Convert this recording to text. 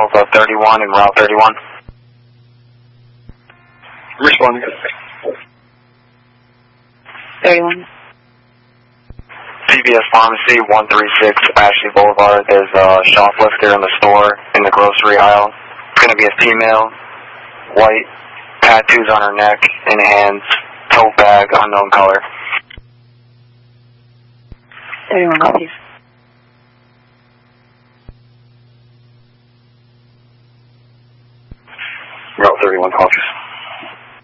of 31 and Route 31. Responding. 31. CVS Pharmacy, 136 Ashley Boulevard. There's a shoplifter in the store, in the grocery aisle. It's going to be a female, white, tattoos on her neck and hands, tote bag, unknown color. 31, please.